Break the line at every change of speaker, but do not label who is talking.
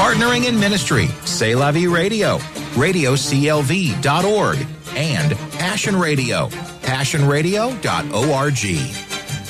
Partnering in ministry, C'est La Vie Radio, radioclv.org, and Passion Radio, passionradio.org.